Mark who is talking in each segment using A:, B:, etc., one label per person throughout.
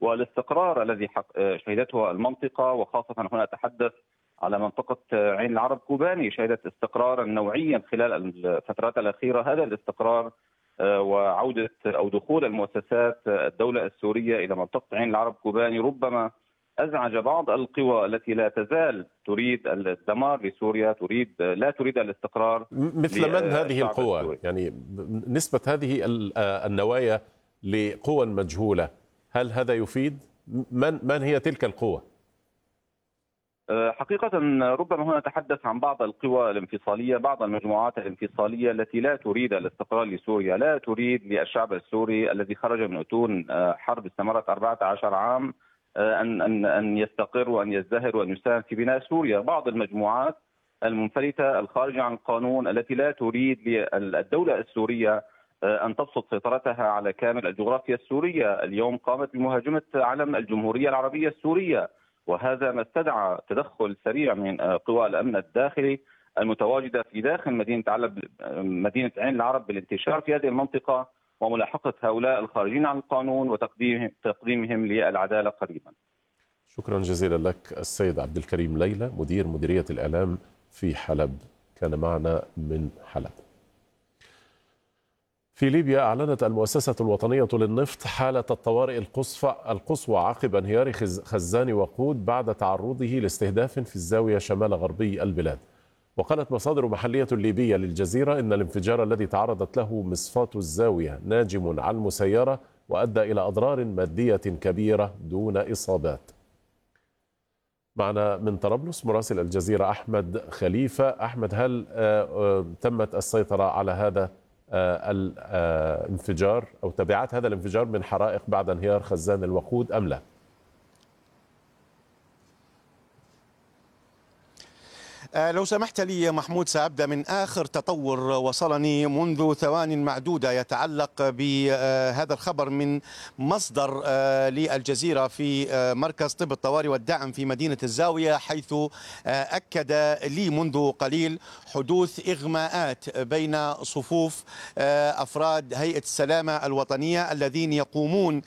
A: والاستقرار الذي شهدته المنطقة، وخاصة هنا أتحدث على منطقة عين العرب كوباني، شهدت استقرارا نوعيا خلال الفترات الأخيرة. هذا الاستقرار وعودة أو دخول المؤسسات الدولة السورية إلى منطقة عين العرب كوباني ربما أزعج بعض القوى التي لا تزال تريد الدمار لسوريا، لا تريد الاستقرار.
B: مثل من هذه القوى؟ يعني نسبة هذه النوايا لقوى مجهولة، هل هذا يفيد؟ من هي تلك القوى؟
A: حقيقة ربما هنا نتحدث عن بعض القوى الانفصالية، بعض المجموعات الانفصالية التي لا تريد الاستقرار لسوريا، لا تريد للشعب السوري الذي خرج من أتون حرب استمرت 14 عام أن يستقر وأن يزدهر وأن يساهم في بناء سوريا. بعض المجموعات المنفلتة الخارجة عن القانون التي لا تريد للدولة السورية أن تبسط سيطرتها على كامل الجغرافيا السورية. اليوم قامت بمهاجمة علم الجمهورية العربية السورية، وهذا ما استدعى تدخل سريع من قوى الأمن الداخلي المتواجدة في داخل مدينة عين العرب بالانتشار في هذه المنطقة وملاحقة هؤلاء الخارجين عن القانون وتقديمهم للعدالة قريبا.
B: شكرا جزيلا لك السيد عبد الكريم ليلى، مديرية الإعلام في حلب، كان معنا من حلب. في ليبيا أعلنت المؤسسة الوطنية للنفط حالة الطوارئ القصوى عقب انهيار خزان وقود بعد تعرضه لاستهداف في الزاوية شمال غربي البلاد. وقالت مصادر محلية ليبية للجزيرة إن الانفجار الذي تعرضت له مصفاة الزاوية ناجم عن مسيرة وأدى إلى أضرار مادية كبيرة دون إصابات. معنا من طرابلس مراسل الجزيرة أحمد خليفة. أحمد، هل تمت السيطرة على هذا الانفجار أو تبعات هذا الانفجار من حرائق بعد انهيار خزان الوقود أم لا؟
C: لو سمحت لي محمود، سأبدأ من آخر تطور وصلني منذ ثوان معدودة يتعلق بهذا الخبر من مصدر للجزيرة في مركز طب الطوارئ والدعم في مدينة الزاوية، حيث أكد لي منذ قليل حدوث إغماءات بين صفوف أفراد هيئة السلامة الوطنية الذين يقومون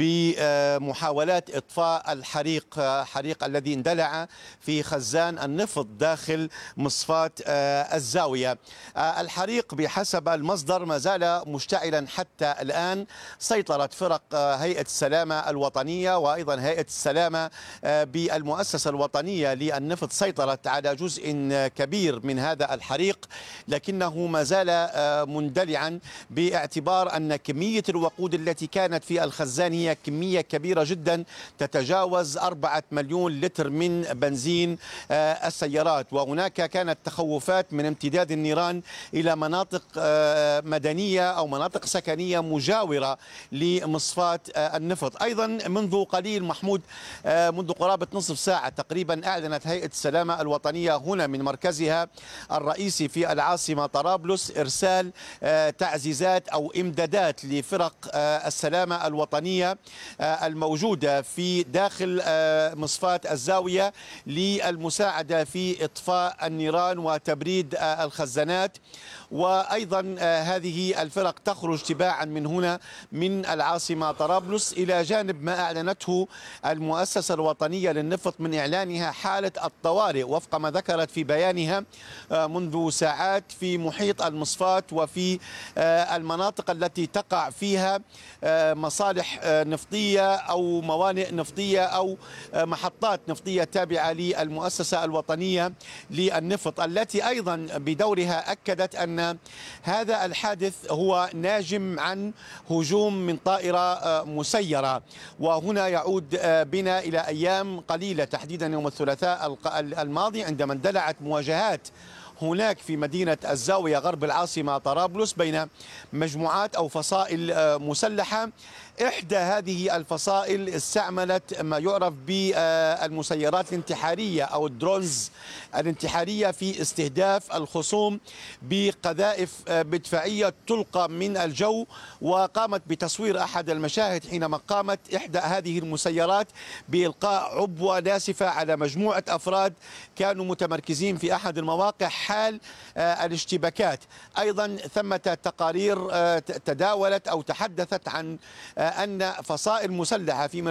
C: بمحاولات إطفاء الحريق الذي اندلع في خزان النفط داخل مصفاة الزاوية. الحريق بحسب المصدر ما زال مشتعلا حتى الآن. سيطرت فرق هيئة السلامة الوطنية وأيضا هيئة السلامة بالمؤسسة الوطنية للنفط سيطرت على جزء كبير من هذا الحريق، لكنه ما زال مندلعا باعتبار أن كمية الوقود التي كانت في الخزان هي كمية كبيرة جدا تتجاوز 4 مليون لتر من بنزين السيارات. وهناك كانت تخوفات من امتداد النيران إلى مناطق مدنية أو مناطق سكنية مجاورة لمصفاة النفط. أيضا منذ قليل محمود، منذ قرابة نصف ساعة تقريبا، أعلنت هيئة السلامة الوطنية هنا من مركزها الرئيسي في العاصمة طرابلس إرسال تعزيزات أو إمدادات لفرق السلامة الوطنية الموجودة في داخل مصفاة الزاوية للمساعدة في إطفاء النيران وتبريد الخزانات. وأيضا هذه الفرق تخرج تباعا من هنا من العاصمة طرابلس، إلى جانب ما أعلنته المؤسسة الوطنية للنفط من إعلانها حالة الطوارئ وفق ما ذكرت في بيانها منذ ساعات في محيط المصفاة وفي المناطق التي تقع فيها مصالح نفطية أو موانئ نفطية أو محطات نفطية تابعة للمؤسسة الوطنية للنفط، التي أيضا بدورها أكدت أن هذا الحادث هو ناجم عن هجوم من طائرة مسيرة. وهنا يعود بنا إلى أيام قليلة، تحديدا يوم الثلاثاء الماضي، عندما اندلعت مواجهات هناك في مدينة الزاوية غرب العاصمة طرابلس بين مجموعات أو فصائل مسلحة. إحدى هذه الفصائل استعملت ما يعرف بالمسيرات الانتحارية أو الدرونز الانتحارية في استهداف الخصوم بقذائف مدفعية تلقى من الجو. وقامت بتصوير أحد المشاهد حينما قامت إحدى هذه المسيرات بإلقاء عبوة ناسفة على مجموعة أفراد كانوا متمركزين في أحد المواقع حال الاشتباكات. أيضا ثمة تقارير تداولت أو تحدثت عن أن فصائل مسلحة في